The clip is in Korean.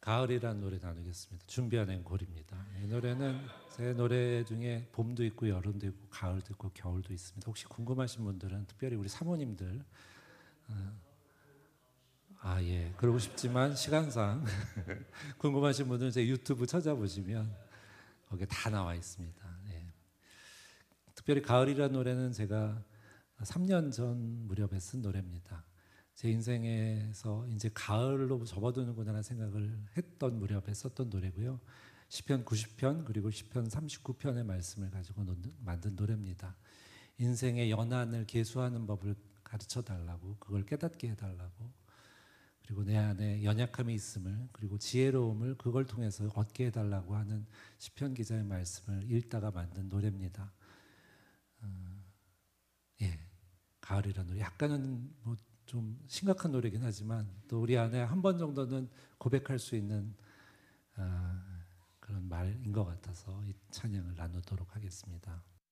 가을이라는 노래 나누겠습니다. 준비한 앵콜입니다. 이 노래는 제 노래 중에 봄도 있고 여름도 있고 가을도 있고 겨울도 있습니다. 혹시 궁금하신 분들은 특별히 우리 사모님들 예 그러고 싶지만 시간상 궁금하신 분들은 제 유튜브 찾아보시면 거기에 다 나와 있습니다. 예. 특별히 가을이라는 노래는 제가 3년 전 무렵에 쓴 노래입니다. 제 인생에서 이제 가을로 접어드는구나라는 생각을 했던 무렵에 썼던 노래고요. 시편 90편 그리고 시편 39편의 말씀을 가지고 만든 노래입니다. 인생의 연한을 계수하는 법을 가르쳐 달라고, 그걸 깨닫게 해달라고, 그리고 내 안에 연약함이 있음을, 그리고 지혜로움을 그걸 통해서 얻게 해달라고 하는 시편 기자의 말씀을 읽다가 만든 노래입니다. 가을이라는 노래 약간은 뭐 좀 심각한 노래긴 하지만 또 우리 안에 한 번 정도는 고백할 수 있는 그런 말인 것 같아서 이 찬양을 나누도록 하겠습니다.